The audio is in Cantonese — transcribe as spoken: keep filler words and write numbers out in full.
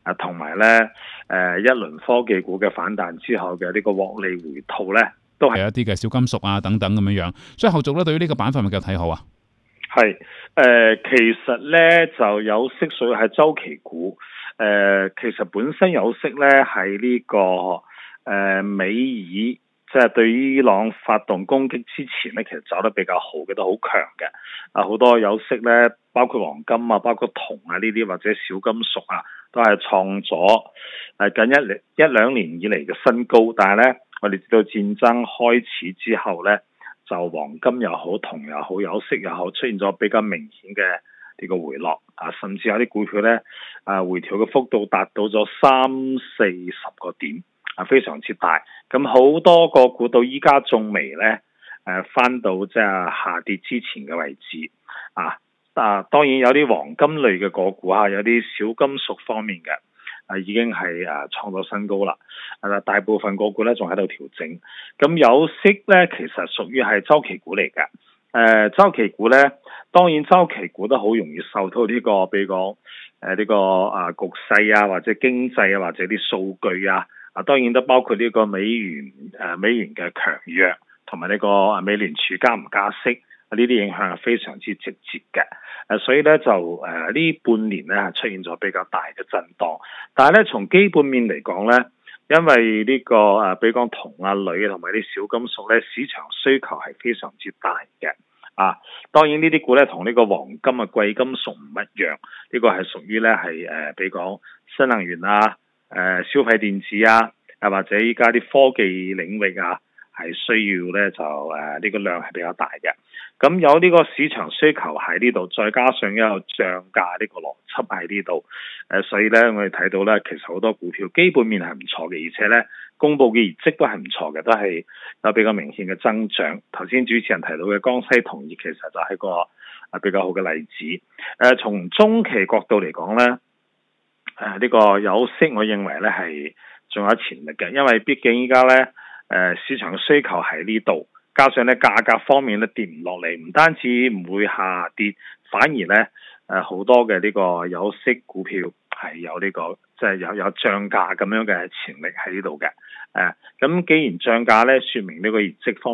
啊，同埋咧誒一輪科技股嘅反彈之後嘅呢個獲利回吐咧，都係有一啲嘅小金屬啊等等咁樣樣，所以後續咧對於呢個板塊咪繼續睇好啊？ 係誒、呃，其實咧就有息屬於係週期股，誒、呃、其實本身有息咧係呢、這個誒、呃、美爾，即係對於伊朗發動攻擊之前咧，其實走得比較好嘅，都好強嘅。啊，好多有息咧，包括黃金啊，包括銅啊呢啲或者小金屬啊，都係創咗誒近一年一兩年以嚟嘅新高。但係咧，我哋知道戰爭開始之後咧，就黃金又好，銅又好，有色又好，出現咗比較明顯嘅呢個回落啊，甚至有啲股票咧啊回調嘅幅度達到咗三四十個點啊，非常之大。咁好多個股到依家仲未咧誒翻到即係下跌之前嘅位置啊。啊，當然有啲黃金類嘅個股啊，有啲小金屬方面嘅。啊，已經係誒創咗新高啦！啊，大部分個股咧仲喺度調整。咁有息咧，其實屬於係週期股嚟嘅。誒、呃，週期股咧，當然週期股都好容易受到呢、這個，比如講誒呢個啊局勢啊，或者經濟啊，或者啲數據啊。啊，當然都包括呢個美元誒、啊、美元嘅強弱，同埋呢個啊美聯儲加唔加息。呢啲影響係非常之直接嘅，誒，所以咧就誒呢、呃、半年咧出現咗比較大嘅震盪，但係咧從基本面嚟講咧，因為呢、這個誒、呃，比如講銅啊、鋁啊同埋啲小金屬咧，市場需求係非常之大嘅，啊，當然呢啲股咧同呢個黃金啊、貴金屬唔一樣，呢、這個係屬於咧係誒，比如講新能源啊、誒、呃、消費電子啊，啊或者依家啲科技領域啊。係需要咧就誒呢、呃這個量係比較大嘅，咁有呢個市場需求喺呢度，再加上一個漲價呢個邏輯喺呢度，誒、呃、所以咧我哋睇到咧其實好多股票基本面係唔錯嘅，而且咧公佈嘅業績都係唔錯嘅，都係有比較明顯嘅增長。頭先主持人提到嘅江西銅業其實就係個啊比較好嘅例子。誒、呃、從中期角度嚟講咧，誒、呃、呢、這個有息我認為咧係仲有潛力嘅，因為畢竟依家咧。誒、呃、市場嘅需求喺呢度，加上咧價格方面咧跌唔落嚟，唔單止唔會下跌，反而咧誒好多嘅呢個有息股票係有呢、這個即係、就是、有有漲價咁樣嘅潛力喺呢度嘅。誒、呃、咁既然漲價咧，説明呢個業績方